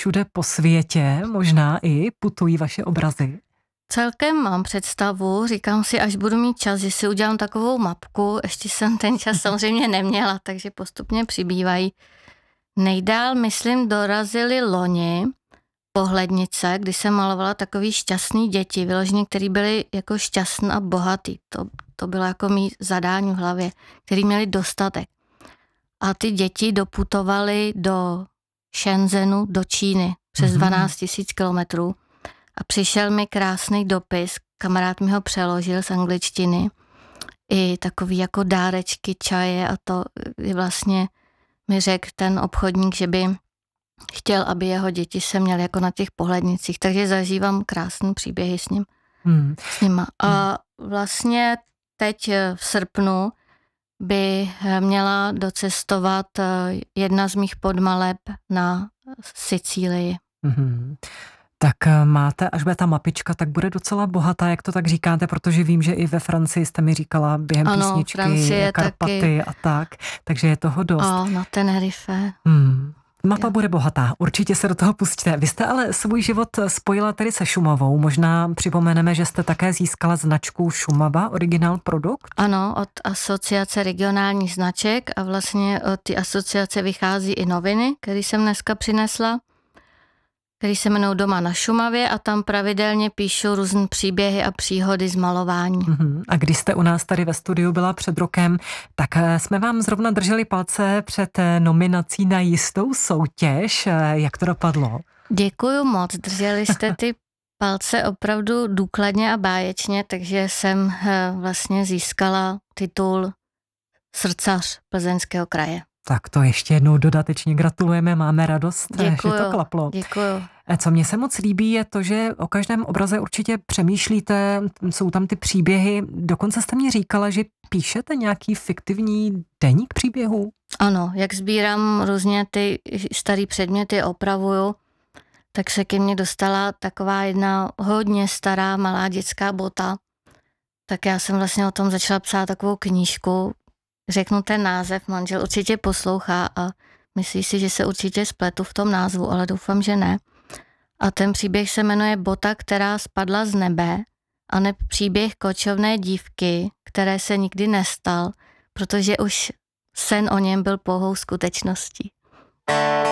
všude po světě, možná i putují vaše obrazy? Celkem mám představu, říkám si, až budu mít čas, že si udělám takovou mapku, ještě jsem ten čas samozřejmě neměla, takže postupně přibývají. Nejdál, myslím, dorazili loni pohlednice, kdy jsem malovala takový šťastný děti, vyloženě, který byli jako šťastný a bohatý. To bylo jako mý zadání v hlavě, který měli dostatek. A ty děti doputovaly do Shenzhenu, do Číny, přes 12 000 kilometrů. A přišel mi krásný dopis, kamarád mi ho přeložil z angličtiny, i takový jako dárečky, čaje a to vlastně mi řekl ten obchodník, že by chtěl, aby jeho děti se měly jako na těch pohlednicích, takže zažívám krásné příběhy s nima. A vlastně teď v srpnu by měla docestovat jedna z mých podmaleb na Sicílii. Tak máte, až bude ta mapička, tak bude docela bohatá, jak to tak říkáte, protože vím, že i ve Francii jste mi říkala během písničky Francie Karpaty taky. a tak, takže je toho dost. Na Tenerife. Mapa bude bohatá, určitě se do toho pustíte. Vy jste ale svůj život spojila tedy se Šumavou. Možná připomeneme, že jste také získala značku Šumava, originál produkt? Ano, od asociace regionálních značek a vlastně od té asociace vychází i noviny, které jsem dneska přinesla, který se jmenují Doma na Šumavě a tam pravidelně píšu různé příběhy a příhody z malování. A když jste u nás tady ve studiu byla před rokem, tak jsme vám zrovna drželi palce před nominací na jistou soutěž. Jak to dopadlo? Děkuju moc, drželi jste ty palce opravdu důkladně a báječně, takže jsem vlastně získala titul Srdcař Plzeňského kraje. Tak to ještě jednou dodatečně gratulujeme, máme radost, děkuju, že to klaplo. Děkuju. Co mně se moc líbí je to, že o každém obraze určitě přemýšlíte, jsou tam ty příběhy, dokonce jste mi říkala, že píšete nějaký fiktivní deník příběhů. Ano, jak sbírám různě ty starý předměty, opravuju, tak se ke mně dostala taková jedna hodně stará malá dětská bota. Tak já jsem vlastně o tom začala psát takovou knížku, řeknu ten název, manžel určitě poslouchá a myslí si, že se určitě spletu v tom názvu, ale doufám, že ne. A ten příběh se jmenuje Bota, která spadla z nebe, a ne příběh kočovné dívky, které se nikdy nestal, protože už sen o něm byl pouhou skutečností.